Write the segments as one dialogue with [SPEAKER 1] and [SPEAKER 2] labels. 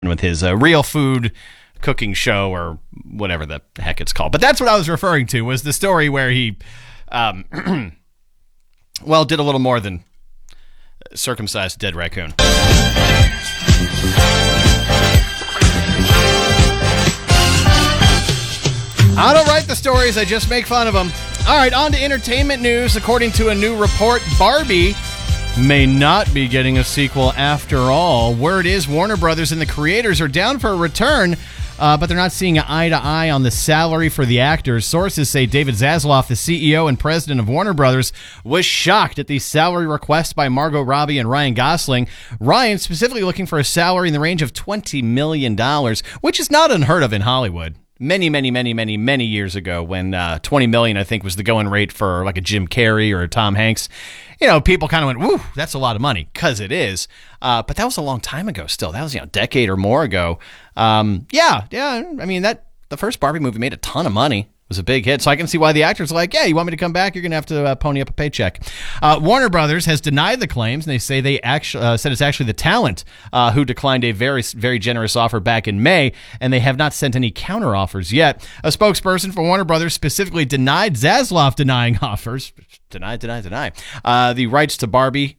[SPEAKER 1] with his real food cooking show or whatever the heck it's called. But that's what I was referring to, was the story where he, did a little more than circumcise a dead raccoon. I don't write the stories, I just make fun of them. All right, on to entertainment news. According to a new report, Barbie may not be getting a sequel after all. Word is Warner Brothers and the creators are down for a return, but they're not seeing eye to eye on the salary for the actors. Sources say David Zaslav, the CEO and president of Warner Brothers, was shocked at the salary request by Margot Robbie and Ryan Gosling. Ryan specifically looking for a salary in the range of $20 million, which is not unheard of in Hollywood. Many years ago when $20 million, I think, was the going rate for like a Jim Carrey or a Tom Hanks. You know, people kind of went, woo, that's a lot of money, because it is. But that was a long time ago still. That was, a decade or more ago. I mean, the first Barbie movie made a ton of money. It was a big hit, so I can see why the actors are like, yeah, you want me to come back? You're going to have to pony up a paycheck. Warner Brothers has denied the claims, and they say they actually said it's actually the talent who declined a very, very generous offer back in May, and they have not sent any counteroffers yet. A spokesperson for Warner Brothers specifically denied Zaslav denying offers. Deny. The rights to Barbie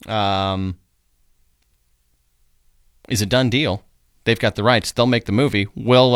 [SPEAKER 1] is a done deal. They've got the rights. They'll make the movie. Will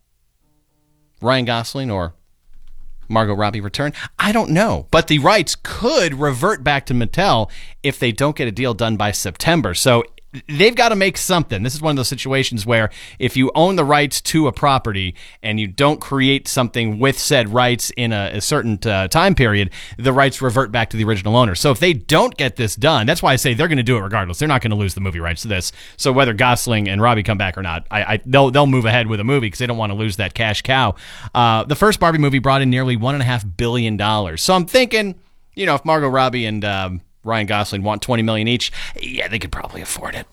[SPEAKER 1] Ryan Gosling or Margot Robbie return? I don't know. But the rights could revert back to Mattel if they don't get a deal done by September. So they've got to make something. This is one of those situations where if you own the rights to a property and you don't create something with said rights in a certain time period, the rights revert back to the original owner. So if they don't get this done, that's why I say they're going to do it regardless. They're not going to lose the movie rights to this. So whether Gosling and Robbie come back or not, they'll move ahead with a movie because they don't want to lose that cash cow. The first Barbie movie brought in nearly $1.5 billion. So I'm thinking, if Margot Robbie and Ryan Gosling want $20 million each, yeah, they could probably afford it.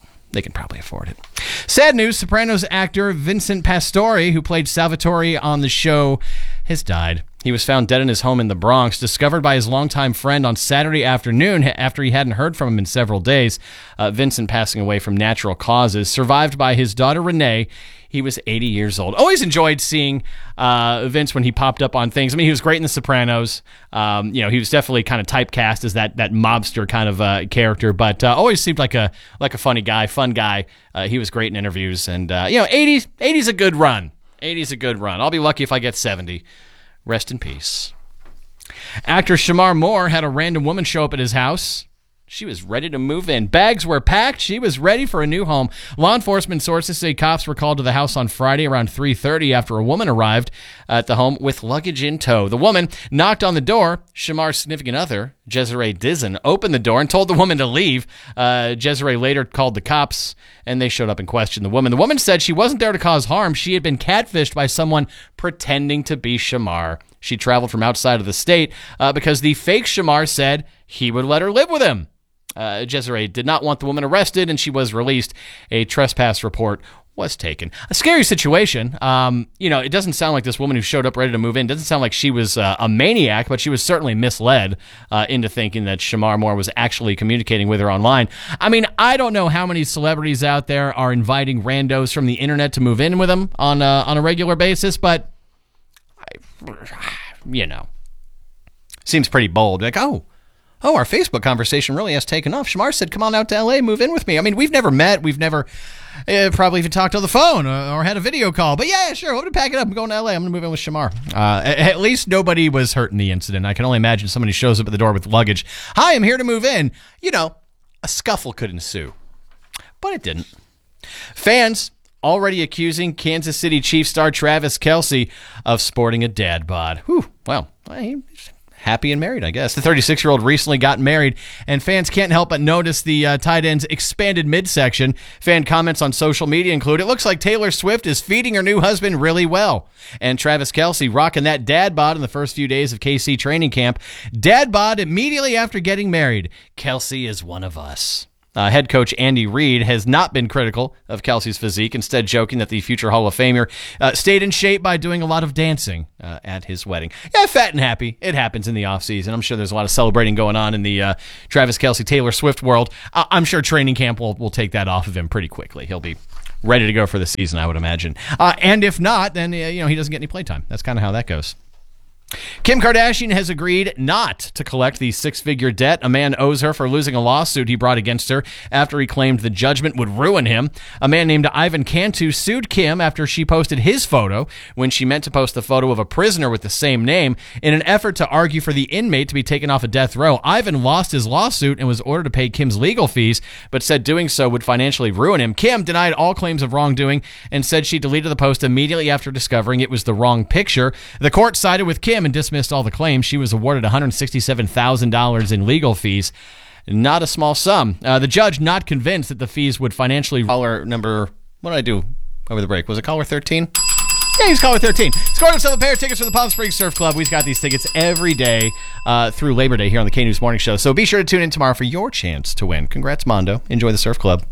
[SPEAKER 1] Sad news, Sopranos actor Vincent Pastore, who played Salvatore on the show, has died. He was found dead in his home in the Bronx, discovered by his longtime friend on Saturday afternoon after he hadn't heard from him in several days. Vincent passing away from natural causes, survived by his daughter Renee. He was 80 years old. Always enjoyed seeing Vince when he popped up on things. I mean, he was great in The Sopranos. He was definitely kind of typecast as that mobster kind of character, but always seemed like a funny guy, fun guy. He was great in interviews, and 80's a good run. 80's a good run. I'll be lucky if I get 70. Rest in peace. Actor Shamar Moore had a random woman show up at his house. She was ready to move in. Bags were packed. She was ready for a new home. Law enforcement sources say cops were called to the house on Friday around 3:30 after a woman arrived at the home with luggage in tow. The woman knocked on the door. Shamar's significant other, Desiree Dizon, opened the door and told the woman to leave. Desiree later called the cops, and they showed up and questioned the woman. The woman said she wasn't there to cause harm. She had been catfished by someone pretending to be Shamar. She traveled from outside of the state because the fake Shamar said he would let her live with him. Desiree did not want the woman arrested, and she was released. A trespass report was taken. A scary situation. It doesn't sound like this woman who showed up ready to move in, doesn't sound like she was a maniac, but she was certainly misled into thinking that Shamar Moore was actually communicating with her online. I mean, I don't know how many celebrities out there are inviting randos from the internet to move in with them on a regular basis, but, seems pretty bold. Like, our Facebook conversation really has taken off. Shamar said, come on out to L.A., move in with me. I mean, we've never met. We've never probably even talked on the phone or had a video call. But yeah, sure, I'm going to pack it up. I'm going to L.A. I'm going to move in with Shamar. At least nobody was hurt in the incident. I can only imagine somebody shows up at the door with luggage. Hi, I'm here to move in. A scuffle could ensue. But it didn't. Fans already accusing Kansas City Chiefs star Travis Kelce of sporting a dad bod. Whew, well, he's happy and married, I guess. The 36-year-old recently got married, and fans can't help but notice the tight end's expanded midsection. Fan comments on social media include, it looks like Taylor Swift is feeding her new husband really well. And Travis Kelce rocking that dad bod in the first few days of KC training camp. Dad bod immediately after getting married. Kelce is one of us. Head coach Andy Reid has not been critical of Kelce's physique, instead joking that the future Hall of Famer stayed in shape by doing a lot of dancing at his wedding. Yeah, fat and happy. It happens in the offseason. I'm sure there's a lot of celebrating going on in the Travis Kelce, Taylor Swift world. I'm sure training camp will take that off of him pretty quickly. He'll be ready to go for the season, I would imagine. And if not, then he doesn't get any playtime. That's kind of how that goes. Kim Kardashian has agreed not to collect the six-figure debt a man owes her for losing a lawsuit he brought against her after he claimed the judgment would ruin him. A man named Ivan Cantu sued Kim after she posted his photo when she meant to post the photo of a prisoner with the same name. In an effort to argue for the inmate to be taken off a death row, Ivan lost his lawsuit and was ordered to pay Kim's legal fees, but said doing so would financially ruin him. Kim denied all claims of wrongdoing and said she deleted the post immediately after discovering it was the wrong picture. The court sided with Kim and dismissed all the claims. She was awarded $167,000 in legal fees. Not a small sum. The judge, not convinced that the fees would financially... Caller number... What did I do over the break? Was it caller 13? Yeah, he's caller 13. Scored himself a pair of tickets for the Palm Springs Surf Club. We've got these tickets every day through Labor Day here on the K News Morning Show. So be sure to tune in tomorrow for your chance to win. Congrats, Mondo. Enjoy the Surf Club.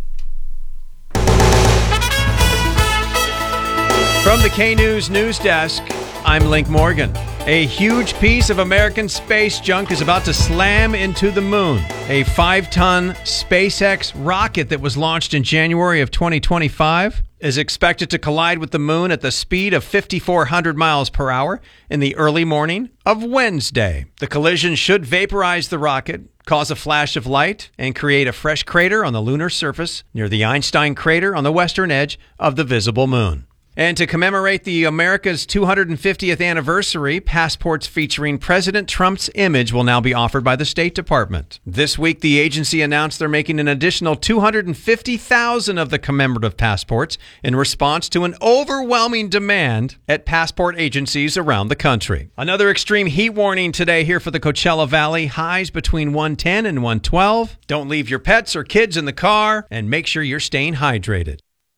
[SPEAKER 2] From the K News News Desk, I'm Link Morgan. A huge piece of American space junk is about to slam into the moon. A 5-ton SpaceX rocket that was launched in January of 2025 is expected to collide with the moon at the speed of 5,400 miles per hour in the early morning of Wednesday. The collision should vaporize the rocket, cause a flash of light, and create a fresh crater on the lunar surface near the Einstein crater on the western edge of the visible moon. And to commemorate the America's 250th anniversary, passports featuring President Trump's image will now be offered by the State Department. This week, the agency announced they're making an additional 250,000 of the commemorative passports in response to an overwhelming demand at passport agencies around the country. Another extreme heat warning today here for the Coachella Valley. Highs between 110 and 112. Don't leave your pets or kids in the car, and make sure you're staying hydrated.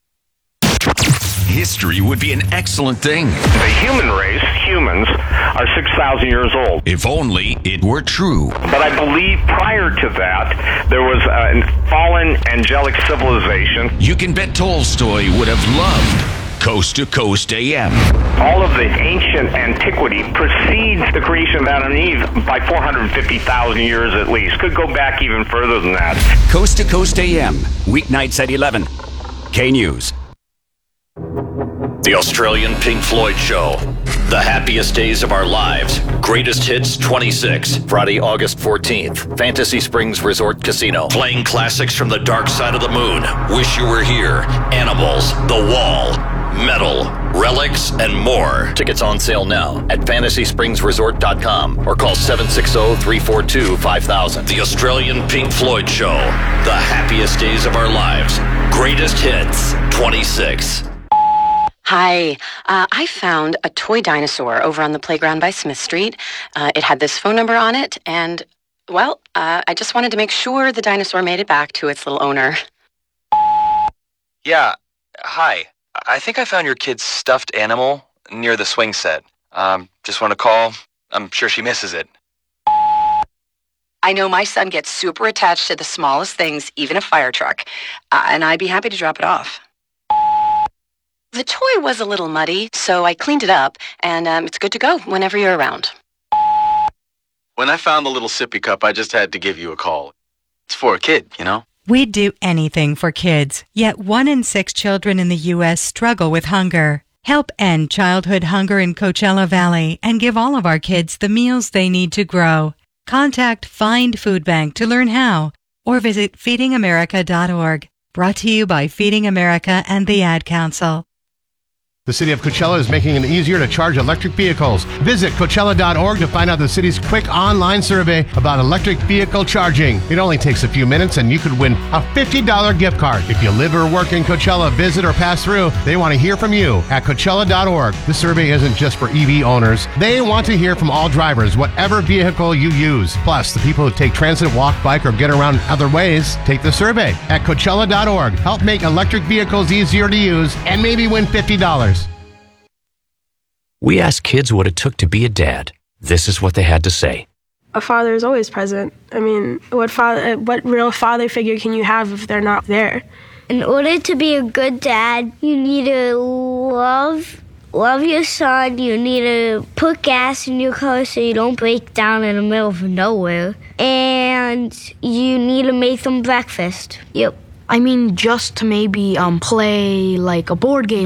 [SPEAKER 3] History would be an excellent thing.
[SPEAKER 4] The human race, humans, are 6,000 years old.
[SPEAKER 3] If only it were true.
[SPEAKER 4] But I believe prior to that, there was a fallen angelic civilization.
[SPEAKER 3] You can bet Tolstoy would have loved Coast to Coast AM.
[SPEAKER 4] All of the ancient antiquity precedes the creation of Adam and Eve by 450,000 years at least. Could go back even further than that.
[SPEAKER 5] Coast to Coast AM, weeknights at 11. K News.
[SPEAKER 6] The Australian Pink Floyd Show. The Happiest Days of Our Lives. Greatest Hits 26. Friday, August 14th. Fantasy Springs Resort Casino. Playing classics from the dark side of the moon. Wish You Were Here. Animals. The Wall. Metal. Relics, and more. Tickets on sale now at FantasySpringsResort.com or call 760-342-5000. The Australian Pink Floyd Show. The Happiest Days of Our Lives. Greatest Hits 26.
[SPEAKER 7] Hi, I found a toy dinosaur over on the playground by Smith Street. It had this phone number on it, and, well, I just wanted to make sure the dinosaur made it back to its little owner.
[SPEAKER 8] Yeah, hi. I think I found your kid's stuffed animal near the swing set. Just want to call. I'm sure she misses it.
[SPEAKER 7] I know my son gets super attached to the smallest things, even a fire truck, and I'd be happy to drop it off. The toy was a little muddy, so I cleaned it up, and it's good to go whenever you're around.
[SPEAKER 8] When I found the little sippy cup, I just had to give you a call. It's for a kid, you know?
[SPEAKER 9] We'd do anything for kids, yet 1 in 6 children in the U.S. struggle with hunger. Help end childhood hunger in Coachella Valley and give all of our kids the meals they need to grow. Contact Find Food Bank to learn how, or visit feedingamerica.org. Brought to you by Feeding America and the Ad Council.
[SPEAKER 10] The City of Coachella is making it easier to charge electric vehicles. Visit Coachella.org to find out the city's quick online survey about electric vehicle charging. It only takes a few minutes and you could win a $50 gift card. If you live or work in Coachella, visit or pass through, they want to hear from you at Coachella.org. This survey isn't just for EV owners. They want to hear from all drivers, whatever vehicle you use. Plus, the people who take transit, walk, bike, or get around other ways, take the survey at Coachella.org. Help make electric vehicles easier to use and maybe win $50.
[SPEAKER 5] We asked kids what it took to be a dad. This is what they had to say.
[SPEAKER 11] A father is always present. I mean, what real father figure can you have if they're not there?
[SPEAKER 12] In order to be a good dad, you need to love your son. You need to put gas in your car so you don't break down in the middle of nowhere. And you need to make them breakfast. Yep.
[SPEAKER 13] I mean, just to maybe play like a board game